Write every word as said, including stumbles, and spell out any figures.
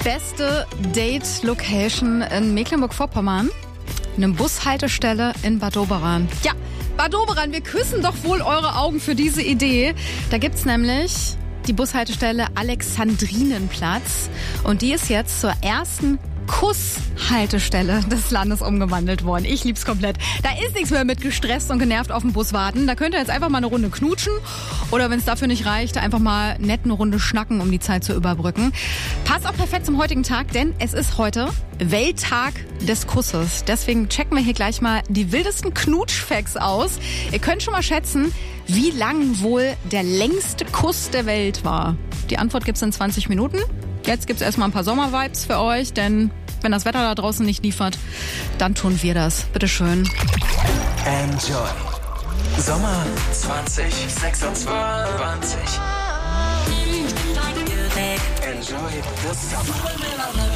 beste Date-Location in Mecklenburg-Vorpommern? Eine Bushaltestelle in Bad Doberan. Ja, Bad Doberan, wir küssen doch wohl eure Augen für diese Idee. Da gibt's nämlich die Bushaltestelle Alexandrinenplatz und die ist jetzt zur ersten Kusshaltestelle des Landes umgewandelt worden. Ich lieb's komplett. Da ist nichts mehr mit gestresst und genervt auf den Bus warten. Da könnt ihr jetzt einfach mal eine Runde knutschen oder wenn es dafür nicht reicht, einfach mal nett eine Runde schnacken, um die Zeit zu überbrücken. Passt auch perfekt zum heutigen Tag, denn es ist heute Welttag des Kusses. Deswegen checken wir hier gleich mal die wildesten Knutschfacts aus. Ihr könnt schon mal schätzen, wie lang wohl der längste Kuss der Welt war. Die Antwort gibt's in zwanzig Minuten. Jetzt gibt's erstmal ein paar Sommervibes für euch, denn wenn das Wetter da draußen nicht liefert, dann tun wir das. Bitteschön. Enjoy. Sommer zwanzig sechsundzwanzig. Enjoy the summer.